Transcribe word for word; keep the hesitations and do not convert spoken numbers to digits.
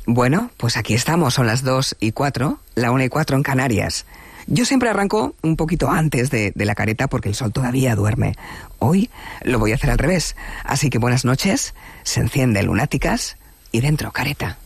Bueno, pues aquí estamos, son las dos y cuatro, la una y cuatro en Canarias. Yo siempre arranco un poquito antes de, de la careta porque el sol todavía duerme. Hoy lo voy a hacer al revés. Así que buenas noches, se encienden lunáticas y dentro careta.